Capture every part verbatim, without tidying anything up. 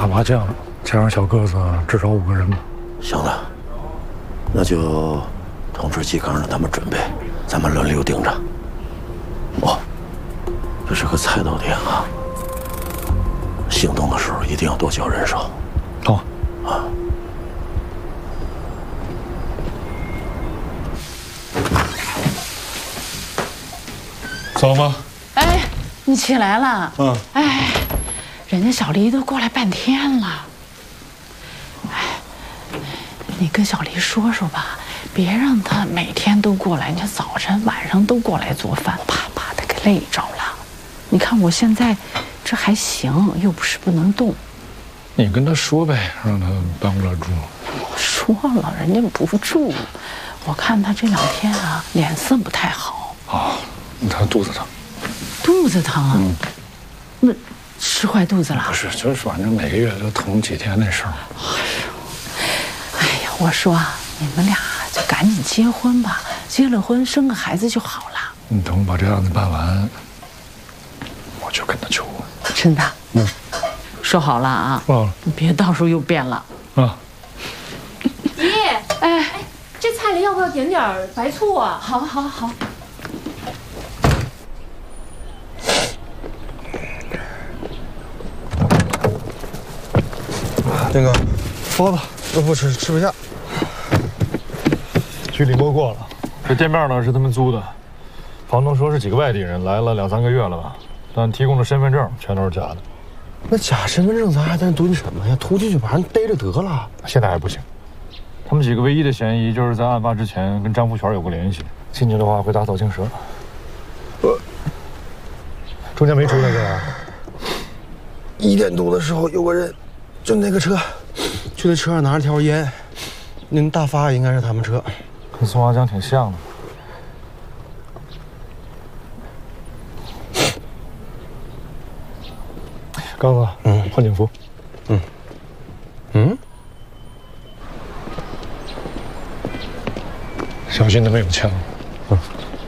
打麻将，加上小个子，至少五个人吧。 行了，那就通知纪康让他们准备，咱们轮流盯着。哦，这是个菜刀店啊，行动的时候一定要多叫人手。 好。 啊。 早吗？ 哎，你起来了。 嗯。 哎，人家小黎都过来半天了。哎，你跟小黎说说吧，别让他每天都过来，你看早晨晚上都过来做饭，怕把他给累着了。你看我现在这还行，又不是不能动。 你跟他说呗，让他搬过来住。 我说了，人家不住。我看他这两天啊，脸色不太好。 啊。 他肚子疼， 肚子疼啊？嗯，那吃坏肚子了？ 不是，就是反正每个月就疼几天那事儿。 哎呀，我说你们俩就赶紧结婚吧，结了婚生个孩子就好了。 你等我把这案子办完，我就跟他求婚。 真的？嗯，说好了啊。 忘了， 你别到时候又变了啊。 姨，哎哎，这菜里要不要点点白醋啊？ 好，好，好。 那个，包子都不吃，吃不下。 局里摸过了，这店面呢是他们租的，房东说是几个外地人来了两三个月了吧，但提供的身份证全都是假的。 那假身份证咱还在蹲什么呀？突进去把人逮着得了。 现在还不行，他们几个唯一的嫌疑就是在案发之前跟张福全有过联系，进去的话会打草惊蛇。 呃， 中间没出来这样。 一点多的时候有个人。 就那个车，就那车上拿着条烟，那大发应该是他们车， 跟宋华江挺像的。刚子，嗯，换警服， 嗯，嗯， 小心他没有枪，嗯。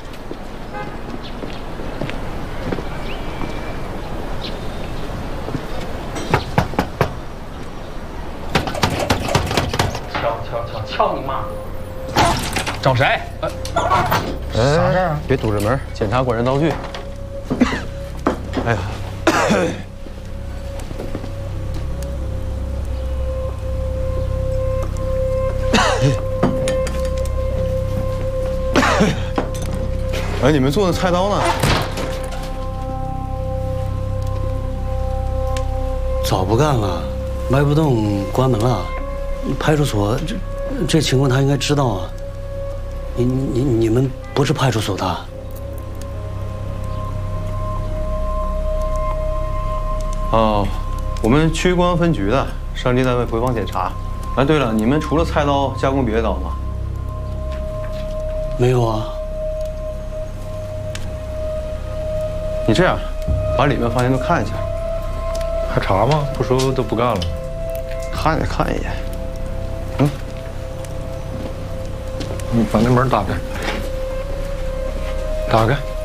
操你妈！找谁？ 哎，啥事儿啊？别堵着门，检查管制刀具。哎呀！哎，你们做的菜刀呢？ 早不干了，卖不动，关门了。 派出所这这情况他应该知道啊。你你你们不是派出所的？ 哦，我们区公安分局的，上级单位回访检查。哎，对了，你们除了菜刀加工别的刀吗？ 没有啊。 你这样，把里面房间都看一下。 还查吗？不说都不干了。 看也看一眼。 嗯， 你把那门打开，打开。